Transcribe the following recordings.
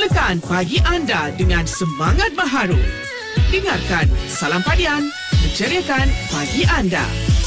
Mulakan pagi anda dengan semangat baharu. Dengarkan Salam Padian, menceriakan pagi anda.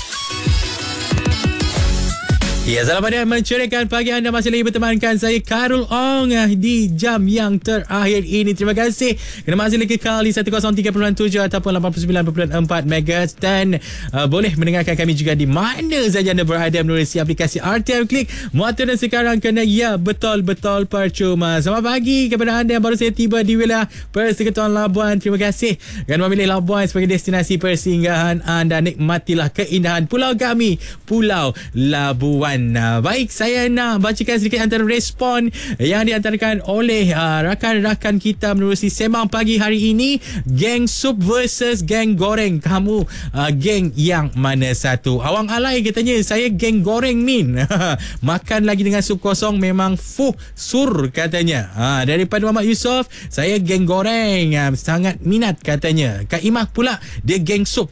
Ya, Salam Padian menceriakan pagi anda. Masih lagi bertemankan saya Karul Ong di jam yang terakhir ini. Terima kasih kerana masih lagi kekal di 103.7 ataupun 89.4 MHz dan boleh mendengarkan kami juga di mana saja anda berada menerusi aplikasi RTM Klik muatan dan sekarang kerana ya betul-betul percuma. Selamat pagi kepada anda yang baru saja tiba di wilayah Persekutuan Labuan. Terima kasih kerana memilih Labuan sebagai destinasi persinggahan anda. Nikmatilah keindahan pulau kami, Pulau Labuan. Baik, saya nak bacakan sedikit antara respon yang diantarkan oleh rakan-rakan kita menerusi sembang pagi hari ini. Geng sup versus geng goreng. Kamu geng yang mana satu? Awang alai katanya, saya geng goreng min. Makan lagi dengan sup kosong memang sur katanya. Daripada Muhammad Yusof, saya geng goreng. Sangat minat katanya. Kak Imah pula, dia geng sup.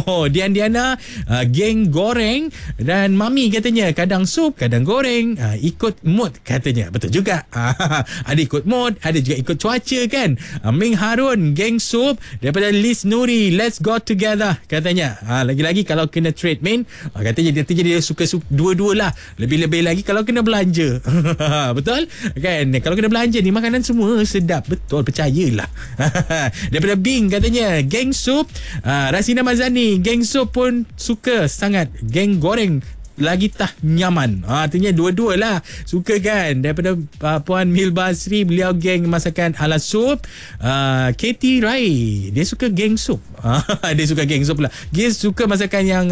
Diana geng goreng. Dan Mami katanya kadang sup, kadang goreng, ikut mood katanya. Betul juga. Ada ikut mood, ada juga ikut cuaca kan. Ming Harun geng sup. Daripada Liz Nuri, let's go together katanya. Lagi-lagi kalau kena trade main, katanya dia suka dua-dua lah. Lebih-lebih lagi kalau kena belanja. Betul kan? Kalau kena belanja ni makanan semua sedap. Betul, percayalah. Daripada Bing katanya geng sup. Rasina Mazani geng sup pun suka sangat. Geng goreng lagi tah nyaman. Artinya dua-dua lah suka kan. Daripada Puan Mil Basri, beliau geng masakan ala sup. Katie Rai, dia suka geng sup. Dia suka geng sup lah. Dia suka masakan yang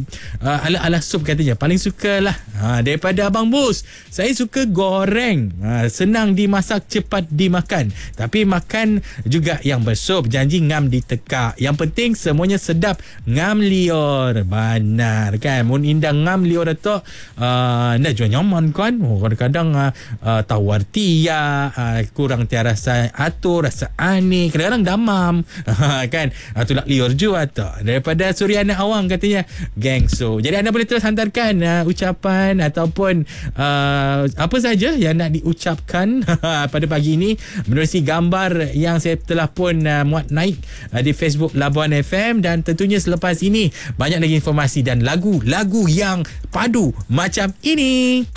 ala sup katanya. Paling suka lah. Daripada Abang Bus, saya suka goreng. Senang dimasak, cepat dimakan. Tapi makan juga yang bersup. Janji ngam ditekak. Yang penting semuanya sedap. Ngam lior. Benar kan? Mun indah ngam lior tu nak jual nyaman kan. Kadang-kadang tawar tia, kurang tiada rasa atur, rasa aneh, kadang-kadang damam. Kan? Itulah liur jual tu. Daripada Suriana Awang katanya geng so. Jadi anda boleh terus hantarkan ucapan ataupun apa saja yang nak diucapkan pada pagi ini menerusi gambar yang saya telah pun muat naik di Facebook Labuan FM. Dan tentunya selepas ini banyak lagi informasi dan lagu-lagu yang padu macam ini.